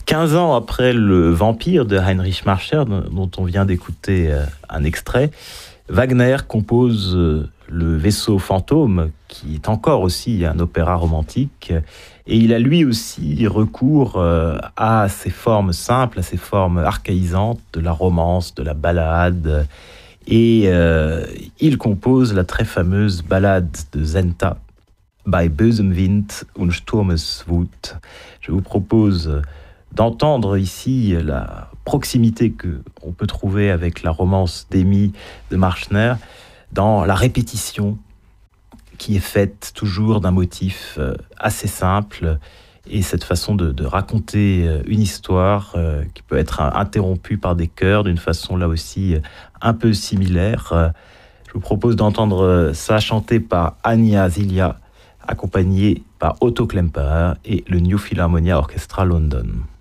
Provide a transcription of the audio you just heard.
15 ans après Le Vampire de Heinrich Marcher, dont on vient d'écouter un extrait, Wagner compose Le Vaisseau fantôme, qui est encore aussi un opéra romantique. Et il a lui aussi recours à ces formes simples, à ces formes archaïsantes de la romance, de la ballade. Et il compose la très fameuse ballade de Zenta, Bei bösem Wind und Sturmeswut. Je vous propose d'entendre ici la proximité qu'on peut trouver avec la romance d'Emmy de Marschner dans la répétition qui est faite toujours d'un motif assez simple et cette façon de raconter une histoire qui peut être interrompue par des chœurs d'une façon là aussi un peu similaire. Je vous propose d'entendre ça chanté par Anya Zilia, accompagné par Otto Klemperer et le New Philharmonia Orchestra London.